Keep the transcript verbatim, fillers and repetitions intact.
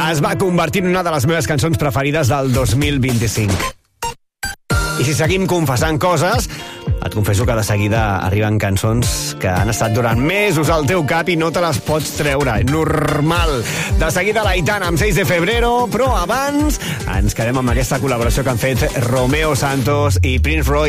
es va convertir en una de les meves cançons preferides del dos mil vint-i-cinc. I si seguim confessant coses, et confesso que de seguida arriben cançons que han estat durant mesos al teu cap i no te les pots treure. Normal. De seguida l'Aitana amb seis de febrero, però abans ens quedem amb aquesta col·laboració que han fet Romeo Santos i Prince Royce.